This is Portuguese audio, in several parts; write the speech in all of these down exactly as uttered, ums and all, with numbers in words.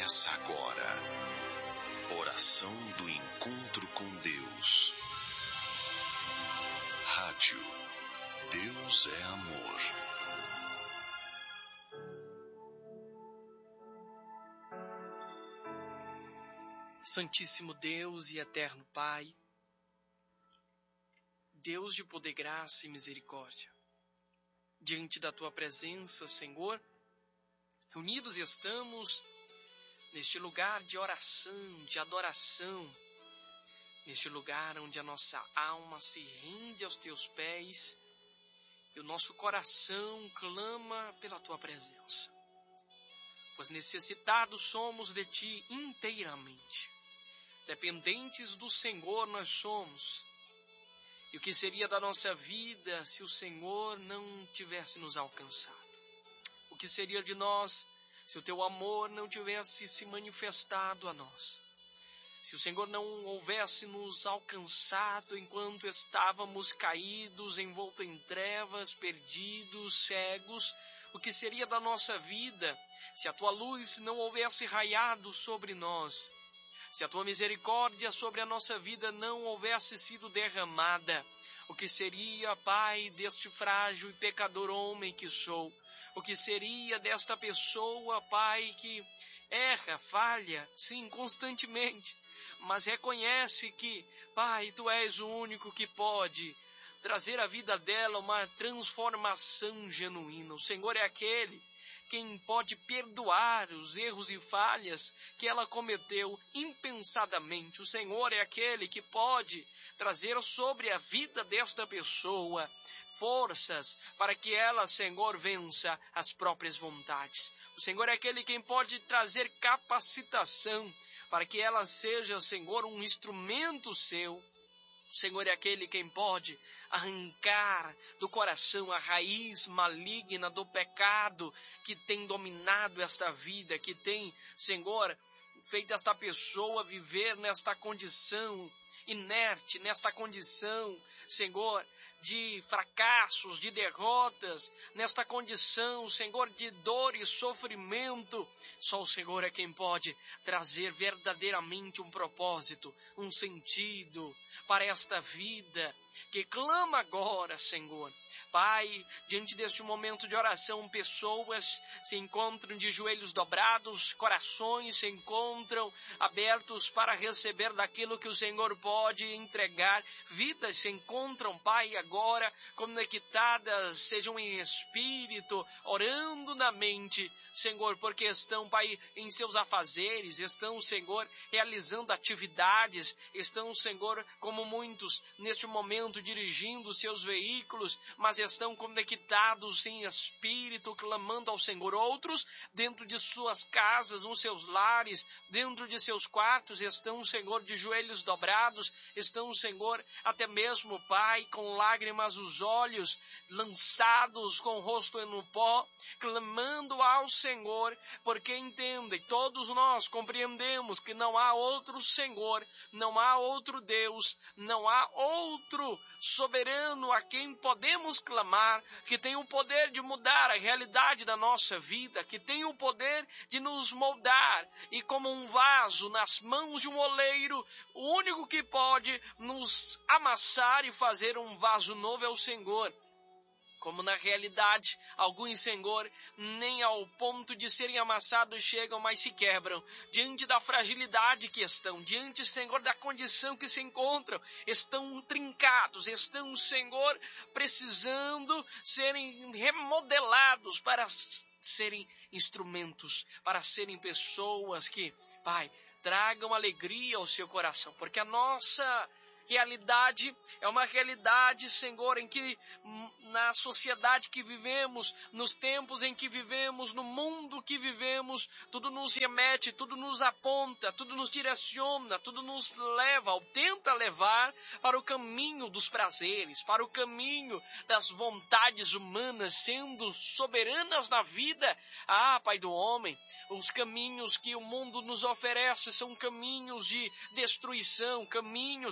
Começa agora. Oração do encontro com Deus. Rádio Deus é Amor. Santíssimo Deus e eterno Pai, Deus de poder, graça e misericórdia, diante da Tua presença, Senhor, reunidos estamos neste lugar de oração, de adoração, neste lugar onde a nossa alma se rende aos Teus pés e o nosso coração clama pela Tua presença, pois necessitados somos de Ti inteiramente. Dependentes do Senhor nós somos. E o que seria da nossa vida se o Senhor não tivesse nos alcançado? O que seria de nós se o Teu amor não tivesse se manifestado a nós? Se o Senhor não houvesse nos alcançado enquanto estávamos caídos, envoltos em trevas, perdidos, cegos, o que seria da nossa vida se a Tua luz não houvesse raiado sobre nós? Se a Tua misericórdia sobre a nossa vida não houvesse sido derramada, o que seria, Pai, deste frágil e pecador homem que sou? O que seria desta pessoa, Pai, que erra, falha, sim, constantemente, mas reconhece que, Pai, Tu és o único que pode trazer à vida dela uma transformação genuína. O Senhor é aquele quem pode perdoar os erros e falhas que ela cometeu impensadamente. O Senhor é aquele que pode trazer sobre a vida desta pessoa forças para que ela, Senhor, vença as próprias vontades. O Senhor é aquele quem pode trazer capacitação para que ela seja, Senhor, um instrumento Seu. O Senhor é aquele quem pode arrancar do coração a raiz maligna do pecado que tem dominado esta vida, que tem, Senhor, feito esta pessoa viver nesta condição inerte, nesta condição, Senhor, de fracassos, de derrotas, nesta condição, Senhor, de dor e sofrimento. Só o Senhor é quem pode trazer verdadeiramente um propósito, um sentido para esta vida que clama agora, Senhor. Pai, diante deste momento de oração, pessoas se encontram de joelhos dobrados, corações se encontram abertos para receber daquilo que o Senhor pode entregar. Vidas se encontram, Pai, agora conectadas, sejam em espírito, orando na mente, Senhor, porque estão, Pai, em seus afazeres, estão, Senhor, realizando atividades, estão, Senhor, como muitos, neste momento, dirigindo seus veículos, mas estão conectados em espírito, clamando ao Senhor. Outros, dentro de suas casas, nos seus lares, dentro de seus quartos, estão, Senhor, de joelhos dobrados, estão, Senhor, até mesmo, Pai, com lágrimas nos olhos, lançados com o rosto no pó, clamando ao Senhor, porque entendem, todos nós compreendemos que não há outro Senhor, não há outro Deus, não há outro soberano a quem podemos clamar, que tem o poder de mudar a realidade da nossa vida, que tem o poder de nos moldar, e como um vaso nas mãos de um oleiro, o único que pode nos amassar e fazer um vaso novo é o Senhor. Como na realidade, alguns, Senhor, nem ao ponto de serem amassados chegam, mas se quebram. Diante da fragilidade que estão, diante, Senhor, da condição que se encontram, estão trincados, estão, Senhor, precisando serem remodelados para serem instrumentos, para serem pessoas que, Pai, tragam alegria ao seu coração, porque a nossa realidade é uma realidade, Senhor, em que na sociedade que vivemos, nos tempos em que vivemos, no mundo que vivemos, tudo nos remete, tudo nos aponta, tudo nos direciona, tudo nos leva, ou tenta levar para o caminho dos prazeres, para o caminho das vontades humanas, sendo soberanas na vida. Ah, Pai do homem, os caminhos que o mundo nos oferece são caminhos de destruição, caminhos onde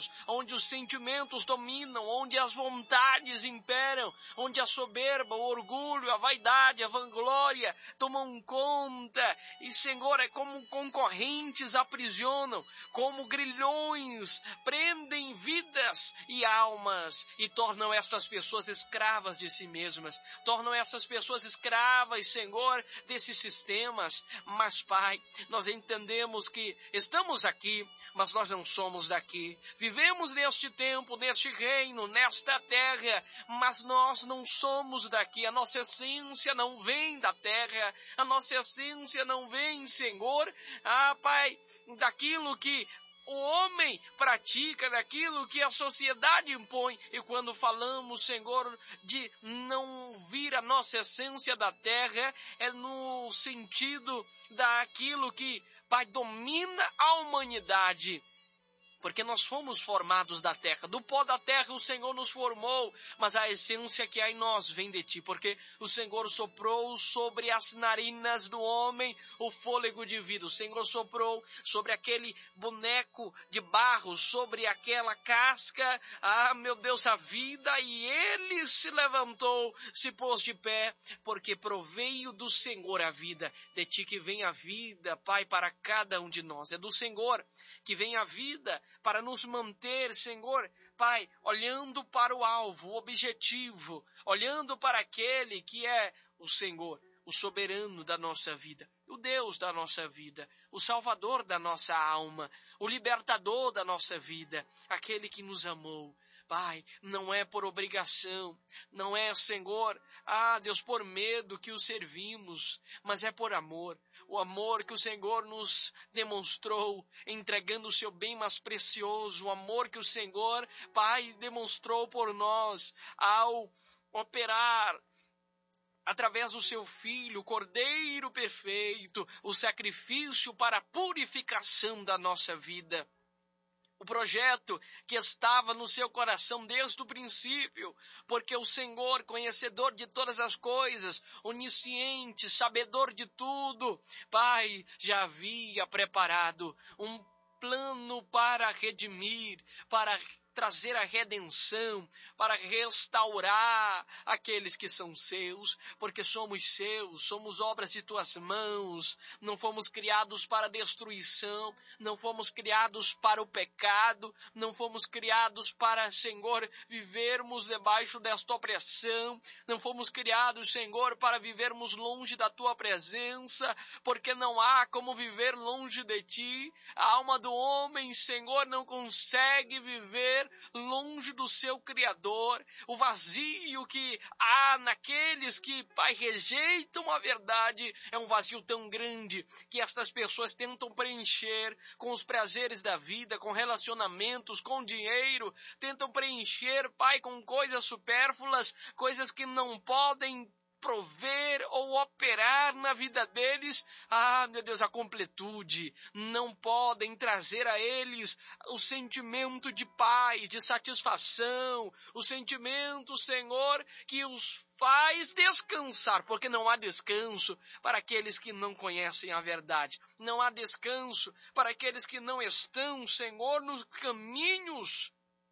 onde os sentimentos dominam, onde as vontades imperam, onde a soberba, o orgulho, a vaidade, a vanglória tomam conta. E, Senhor, é como concorrentes aprisionam, como grilhões prendem vidas e almas e tornam essas pessoas escravas de si mesmas, tornam essas pessoas escravas, Senhor, desses sistemas. Mas, Pai, nós entendemos que estamos aqui, mas nós não somos daqui. Vivemos neste tempo, neste reino, nesta terra, mas nós não somos daqui. A nossa essência não vem da terra, a nossa essência não vem, Senhor, ah, Pai, daquilo que o homem pratica, daquilo que a sociedade impõe. E quando falamos, Senhor, de não vir a nossa essência da terra, é no sentido daquilo que, Pai, domina a humanidade. Porque nós fomos formados da terra, do pó da terra o Senhor nos formou, mas a essência que há em nós vem de Ti, porque o Senhor soprou sobre as narinas do homem o fôlego de vida, o Senhor soprou sobre aquele boneco de barro, sobre aquela casca, ah, meu Deus, a vida, e ele se levantou, se pôs de pé, porque proveio do Senhor a vida, de Ti que vem a vida, Pai, para cada um de nós, é do Senhor que vem a vida, para nos manter, Senhor, Pai, olhando para o alvo, o objetivo, olhando para aquele que é o Senhor, o soberano da nossa vida, o Deus da nossa vida, o Salvador da nossa alma, o libertador da nossa vida, aquele que nos amou. Pai, não é por obrigação, não é, Senhor, ah, Deus, por medo que o servimos, mas é por amor. O amor que o Senhor nos demonstrou, entregando o seu bem mais precioso, o amor que o Senhor, Pai, demonstrou por nós ao operar através do seu Filho, o Cordeiro perfeito, o sacrifício para a purificação da nossa vida. O projeto que estava no seu coração desde o princípio, porque o Senhor, conhecedor de todas as coisas, onisciente, sabedor de tudo, Pai, já havia preparado um plano para redimir, para trazer a redenção, para restaurar aqueles que são seus, porque somos seus, somos obras de tuas mãos, não fomos criados para destruição, não fomos criados para o pecado, não fomos criados para, Senhor, vivermos debaixo desta opressão, não fomos criados, Senhor, para vivermos longe da tua presença, porque não há como viver longe de ti. A alma do homem, Senhor, não consegue viver longe do seu Criador. O vazio que há naqueles que, Pai, rejeitam a verdade é um vazio tão grande que estas pessoas tentam preencher com os prazeres da vida, com relacionamentos, com dinheiro, tentam preencher, Pai, com coisas supérfluas, coisas que não podem prover ou operar na vida deles, ah, meu Deus, a completude, não podem trazer a eles o sentimento de paz, de satisfação, o sentimento, Senhor, que os faz descansar, porque não há descanso para aqueles que não conhecem a verdade, não há descanso para aqueles que não estão, Senhor, nos caminhos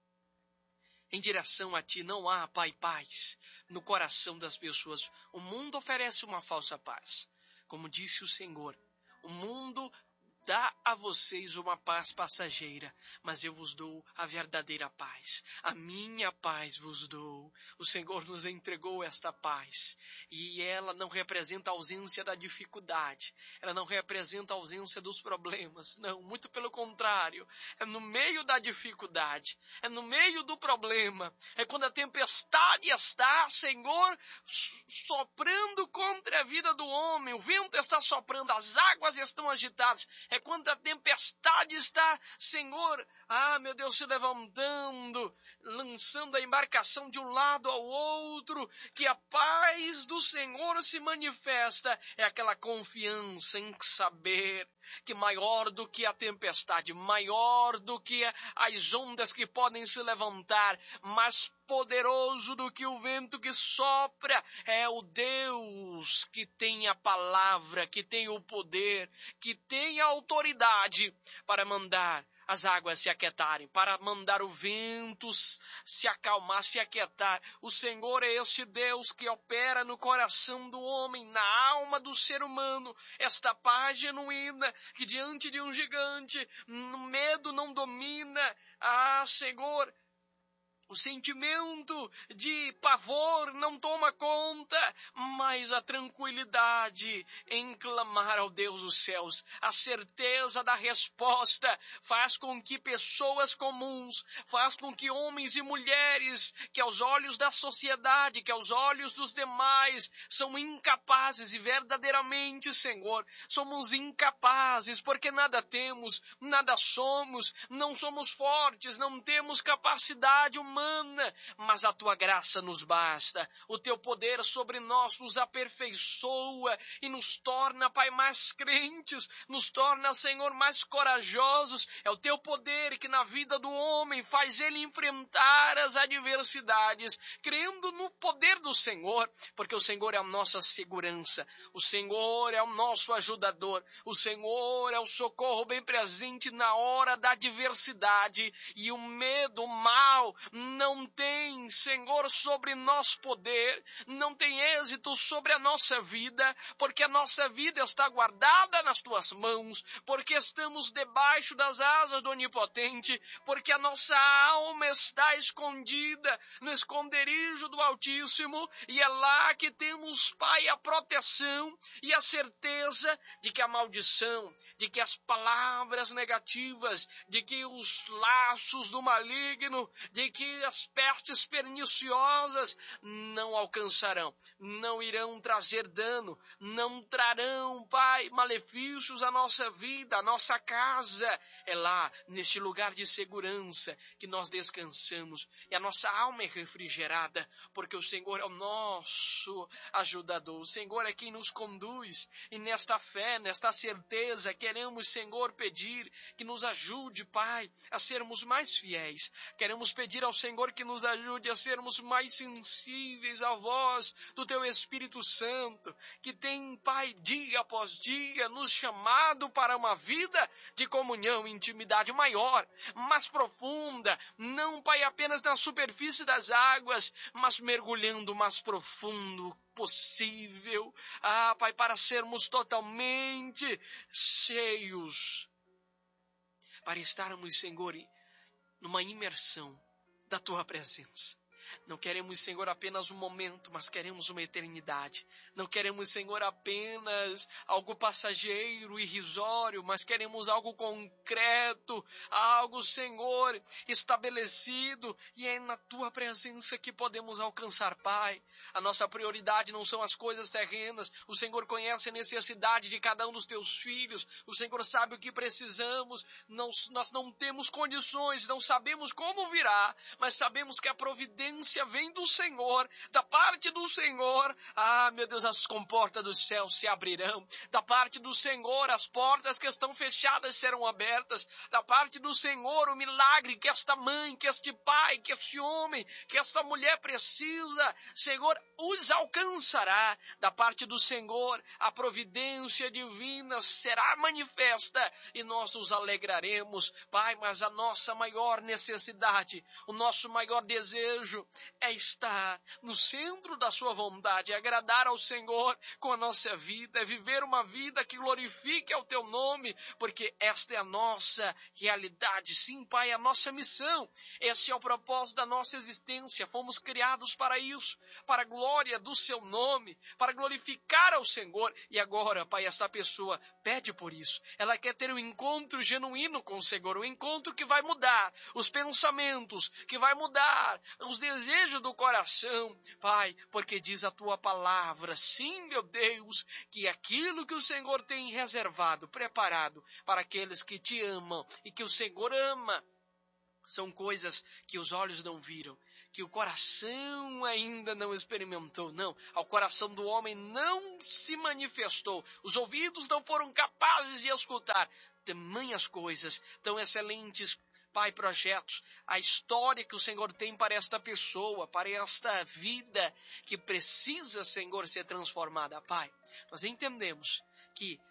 em direção a Ti. Não há, Pai, paz no coração das pessoas. O mundo oferece uma falsa paz. Como disse o Senhor, o mundo dá a vocês uma paz passageira, mas eu vos dou a verdadeira paz. A minha paz vos dou. O Senhor nos entregou esta paz. E ela não representa a ausência da dificuldade. Ela não representa a ausência dos problemas. Não, muito pelo contrário. É no meio da dificuldade. É no meio do problema. É quando a tempestade está, Senhor, soprando contra a vida do homem. O vento está soprando, as águas estão agitadas. É quando a tempestade está, Senhor, ah, meu Deus, se levantando, lançando a embarcação de um lado ao outro, que a paz do Senhor se manifesta. É aquela confiança em saber que maior do que a tempestade, maior do que as ondas que podem se levantar, mais poderoso do que o vento que sopra, é o Deus que tem a palavra, que tem o poder, que tem a autoridade para mandar as águas se aquietarem, para mandar o vento se acalmar, se aquietar. O Senhor é este Deus que opera no coração do homem, na alma do ser humano, esta paz genuína, que diante de um gigante, o medo não domina. Ah, Senhor, o sentimento de pavor não toma conta, mas a tranquilidade em clamar ao Deus dos céus, a certeza da resposta, faz com que pessoas comuns, faz com que homens e mulheres, que aos olhos da sociedade, que aos olhos dos demais, são incapazes, e verdadeiramente, Senhor, somos incapazes, porque nada temos, nada somos, não somos fortes, não temos capacidade humana, humana, mas a tua graça nos basta. O teu poder sobre nós nos aperfeiçoa e nos torna, Pai, mais crentes, nos torna, Senhor, mais corajosos. É o teu poder que na vida do homem faz ele enfrentar as adversidades, crendo no poder do Senhor, porque o Senhor é a nossa segurança, o Senhor é o nosso ajudador, o Senhor é o socorro bem presente na hora da adversidade, e o medo, o mal, não tem, Senhor, sobre nós poder, não tem êxito sobre a nossa vida, porque a nossa vida está guardada nas tuas mãos, porque estamos debaixo das asas do Onipotente, porque a nossa alma está escondida no esconderijo do Altíssimo, e é lá que temos, Pai, a proteção e a certeza de que a maldição, de que as palavras negativas, de que os laços do maligno, de que as pestes perniciosas não alcançarão, não irão trazer dano, não trarão, Pai, malefícios à nossa vida, à nossa casa. É lá, neste lugar de segurança, que nós descansamos, e a nossa alma é refrigerada, porque o Senhor é o nosso ajudador, o Senhor é quem nos conduz, e nesta fé, nesta certeza, queremos, Senhor, pedir que nos ajude, Pai, a sermos mais fiéis. Queremos pedir ao Senhor que nos ajude a sermos mais sensíveis à voz do Teu Espírito Santo, que tem, Pai, dia após dia, nos chamado para uma vida de comunhão e intimidade maior, mais profunda, não, Pai, apenas na superfície das águas, mas mergulhando mais profundo possível, ah, Pai, para sermos totalmente cheios, para estarmos, Senhor, numa imersão da Tua presença. Não queremos, Senhor, apenas um momento, mas queremos uma eternidade. Não queremos, Senhor, apenas algo passageiro, irrisório, mas queremos algo concreto, algo, Senhor, estabelecido, e é na Tua presença que podemos alcançar, Pai. A nossa prioridade não são as coisas terrenas. O Senhor conhece a necessidade de cada um dos Teus filhos. O Senhor sabe o que precisamos. Não, nós não temos condições, não sabemos como virá, mas sabemos que a providência vem do Senhor, da parte do Senhor. Ah, meu Deus, as comportas do céu se abrirão. Da parte do Senhor, as portas que estão fechadas serão abertas. Da parte do Senhor, o milagre que esta mãe, que este pai, que este homem, que esta mulher precisa, Senhor, os alcançará. Da parte do Senhor, a providência divina será manifesta e nós nos alegraremos, Pai. Mas a nossa maior necessidade, o nosso maior desejo é estar no centro da Sua vontade, é agradar ao Senhor com a nossa vida, é viver uma vida que glorifique ao Teu nome, porque esta é a nossa realidade. Sim, Pai, é a nossa missão. Este é o propósito da nossa existência. Fomos criados para isso, para a glória do Seu nome, para glorificar ao Senhor. E agora, Pai, esta pessoa pede por isso. Ela quer ter um encontro genuíno com o Senhor, um encontro que vai mudar os pensamentos, que vai mudar os desejos do coração, Pai, porque diz a Tua palavra, sim, meu Deus, que aquilo que o Senhor tem reservado, preparado para aqueles que Te amam e que o Senhor ama, são coisas que os olhos não viram, que o coração ainda não experimentou. Não, ao coração do homem não se manifestou, os ouvidos não foram capazes de escutar tamanhas coisas tão excelentes, Pai, projetos, a história que o Senhor tem para esta pessoa, para esta vida que precisa, Senhor, ser transformada. Pai, nós entendemos que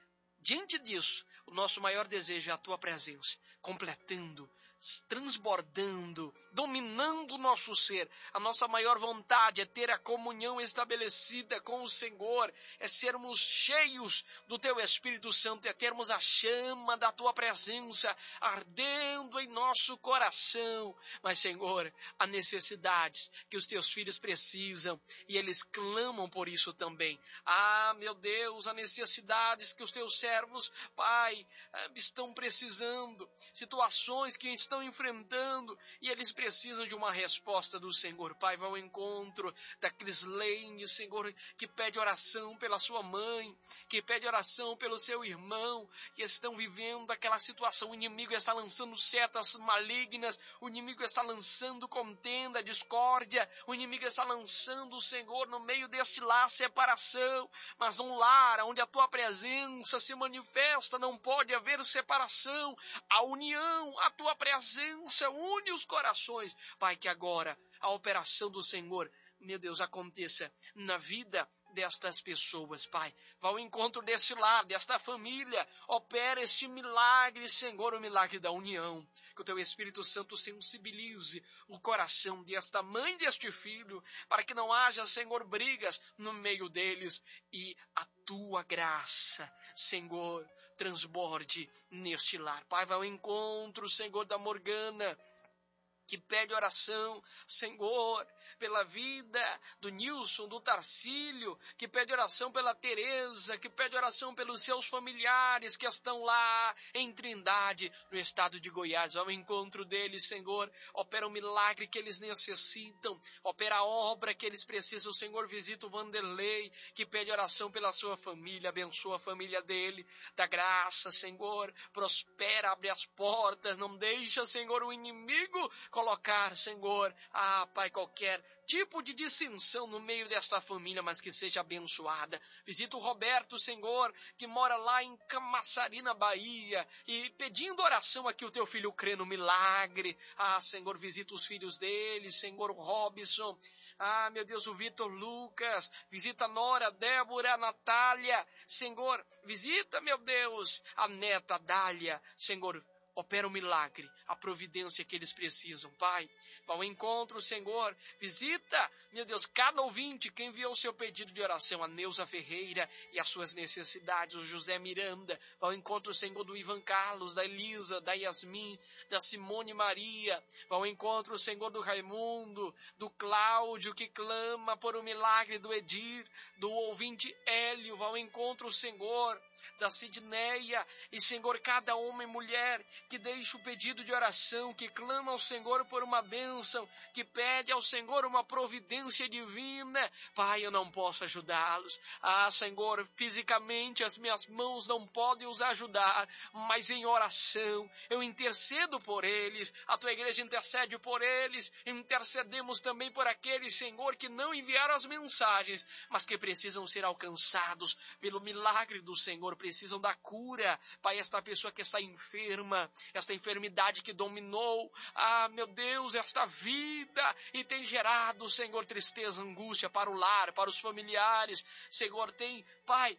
Diante disso, o nosso maior desejo é a tua presença, completando, transbordando, dominando o nosso ser. A nossa maior vontade é ter a comunhão estabelecida com o Senhor, é sermos cheios do teu Espírito Santo, é termos a chama da tua presença ardendo em nosso coração. Mas, Senhor, há necessidades que os teus filhos precisam e eles clamam por isso também. Ah, meu Deus, há necessidades que os teus servos, Pai, estão precisando, situações que estão enfrentando e eles precisam de uma resposta do Senhor. Pai, vá ao encontro da Crislene, Senhor, que pede oração pela sua mãe, que pede oração pelo seu irmão, que estão vivendo aquela situação. O inimigo está lançando setas malignas, o inimigo está lançando contenda, discórdia, o inimigo está lançando, Senhor, no meio deste lar, separação. Mas um lar onde a tua presença se manifesta, não pode haver separação. A união, a tua presença une os corações. Pai, que agora a operação do Senhor, meu Deus, aconteça na vida destas pessoas, Pai. Vá ao encontro desse lar, desta família. Opera este milagre, Senhor, o milagre da união. Que o teu Espírito Santo sensibilize o coração desta mãe, deste filho, para que não haja, Senhor, brigas no meio deles. E a tua graça, Senhor, transborde neste lar. Pai, vá ao encontro, Senhor, da Morgana, que pede oração, Senhor, pela vida do Nilson, do Tarcílio, que pede oração pela Tereza, que pede oração pelos seus familiares que estão lá em Trindade, no estado de Goiás. Ao encontro deles, Senhor, opera o milagre que eles necessitam, opera a obra que eles precisam. Senhor, visita o Vanderlei, que pede oração pela sua família, abençoa a família dele, dá graça, Senhor, prospera, abre as portas, não deixa, Senhor, o inimigo colocar, Senhor, ah, Pai, qualquer tipo de dissensão no meio desta família, mas que seja abençoada. Visita o Roberto, Senhor, que mora lá em Camaçari, na Bahia, e pedindo oração aqui, o teu filho crê no milagre. Ah, Senhor, visita os filhos dele, Senhor, o Robson. Ah, meu Deus, o Vitor Lucas, visita a Nora, a Débora, a Natália, Senhor, visita, meu Deus, a neta, a Dália, Senhor, opera um milagre, a providência que eles precisam, Pai. Vá ao encontro, Senhor. Visita, meu Deus, cada ouvinte que enviou o seu pedido de oração, a Neuza Ferreira e as suas necessidades, o José Miranda. Vá ao encontro, Senhor, do Ivan Carlos, da Elisa, da Yasmin, da Simone Maria. Vá ao encontro, Senhor, do Raimundo, do Cláudio, que clama por um milagre, do Edir, do ouvinte Hélio. Vá ao encontro, Senhor, da Sidneia, e, Senhor, cada homem e mulher que deixa o pedido de oração, que clama ao Senhor por uma bênção, que pede ao Senhor uma providência divina. Pai, eu não posso ajudá-los. Ah, Senhor, fisicamente as minhas mãos não podem os ajudar, mas em oração eu intercedo por eles, a tua igreja intercede por eles, intercedemos também por aqueles, Senhor, que não enviaram as mensagens, mas que precisam ser alcançados pelo milagre do Senhor, precisam da cura. Pai, esta pessoa que está enferma, esta enfermidade que dominou, ah, meu Deus, esta vida e tem gerado, Senhor, tristeza, angústia para o lar, para os familiares. Senhor, tem, Pai,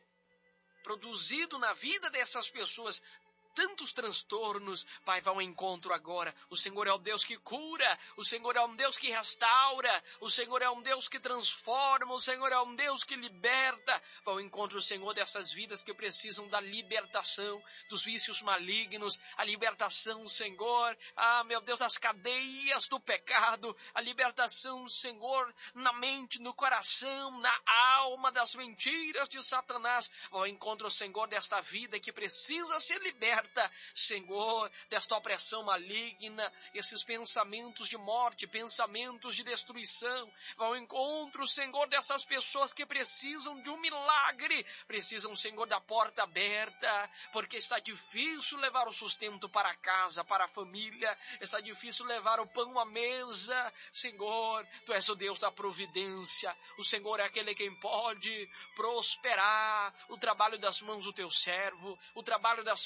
produzido na vida dessas pessoas tantos transtornos. Pai, vá ao encontro agora. O Senhor é o Deus que cura, o Senhor é um Deus que restaura, o Senhor é um Deus que transforma, o Senhor é um Deus que liberta. Vá ao encontro, Senhor, dessas vidas que precisam da libertação dos vícios malignos, a libertação, Senhor, ah, meu Deus, das cadeias do pecado, a libertação, Senhor, na mente, no coração, na alma, das mentiras de Satanás. Vá ao encontro, Senhor, desta vida que precisa ser liberta, Senhor, desta opressão maligna, esses pensamentos de morte, pensamentos de destruição. Vá ao encontro, Senhor, dessas pessoas que precisam de um milagre, precisam, Senhor, da porta aberta, porque está difícil levar o sustento para casa, para a família, está difícil levar o pão à mesa. Senhor, Tu és o Deus da providência, o Senhor é aquele quem pode prosperar o trabalho das mãos do Teu servo, o trabalho das mãos da Tua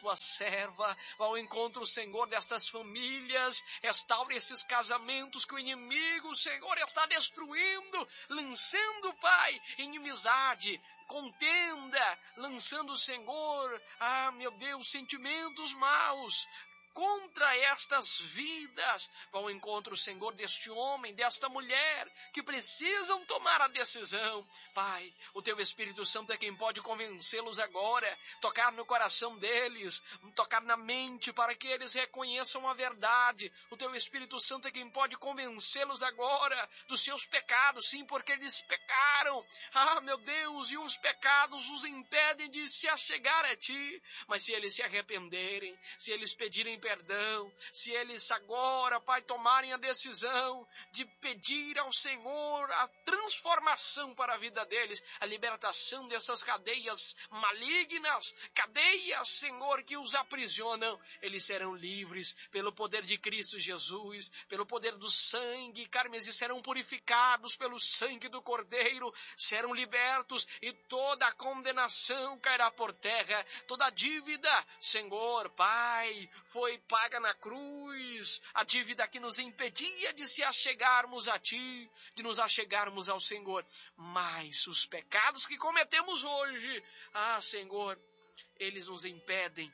tua serva, vá ao encontro, Senhor, destas famílias, restaure esses casamentos que o inimigo, Senhor, está destruindo, lançando, Pai, inimizade, contenda, lançando, Senhor, ah, meu Deus, sentimentos maus contra estas vidas. Vá ao encontro, Senhor, deste homem, desta mulher, que precisam tomar a decisão. Pai, o teu Espírito Santo é quem pode convencê-los agora, tocar no coração deles, tocar na mente, para que eles reconheçam a verdade. O teu Espírito Santo é quem pode convencê-los agora dos seus pecados, sim, porque eles pecaram. Ah, meu Deus, e os pecados os impedem de se achegar a ti. Mas se eles se arrependerem, se eles pedirem perdão, se eles agora, Pai, tomarem a decisão de pedir ao Senhor a transformação para a vida deles, a libertação dessas cadeias malignas, cadeias, Senhor, que os aprisionam, eles serão livres pelo poder de Cristo Jesus, pelo poder do sangue carmesim, serão purificados pelo sangue do Cordeiro, serão libertos e toda a condenação cairá por terra, toda a dívida, Senhor, Pai, foi paga na cruz, a dívida que nos impedia de se achegarmos a Ti, de nos achegarmos ao Senhor. Mas os pecados que cometemos hoje, ah, Senhor, eles nos impedem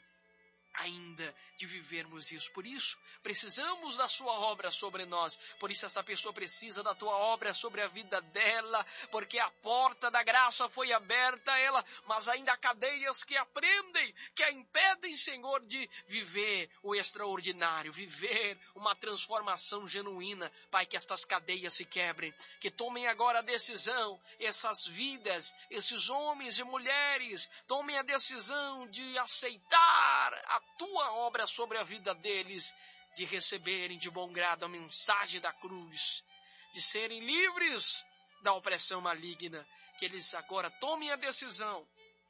ainda de vivermos isso. Por isso, precisamos da sua obra sobre nós. Por isso, esta pessoa precisa da tua obra sobre a vida dela, porque a porta da graça foi aberta a ela, mas ainda há cadeias que a prendem, que a impedem, Senhor, de viver o extraordinário, viver uma transformação genuína. Pai, que estas cadeias se quebrem, que tomem agora a decisão, essas vidas, esses homens e mulheres, tomem a decisão de aceitar a tua obra sobre a vida deles, de receberem de bom grado a mensagem da cruz, de serem livres da opressão maligna, que eles agora tomem a decisão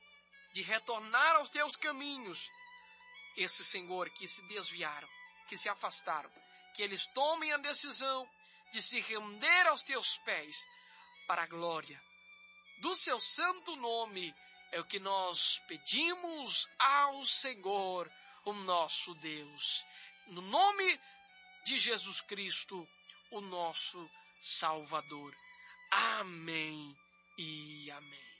de retornar aos teus caminhos. Esse, Senhor, que se desviaram, que se afastaram, que eles tomem a decisão de se render aos teus pés, para a glória do seu santo nome, é o que nós pedimos ao Senhor, o nosso Deus, no nome de Jesus Cristo, o nosso Salvador. Amém e amém.